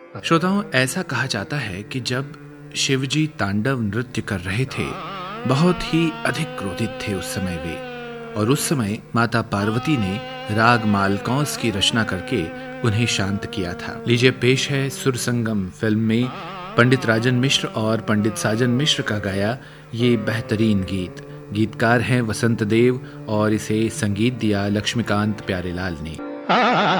श्रोताओं, ऐसा कहा जाता है कि जब शिवजी तांडव नृत्य कर रहे थे, बहुत ही अधिक क्रोधित थे उस समय वे, और उस समय माता पार्वती ने राग मालकौंस की रचना करके उन्हें शांत किया था। लीजिए, पेश है सुर संगम फिल्म में पंडित राजन मिश्र और पंडित साजन मिश्र का गाया ये बेहतरीन गीत। गीतकार हैं वसंत देव और इसे संगीत दिया लक्ष्मीकांत प्यारेलाल ने।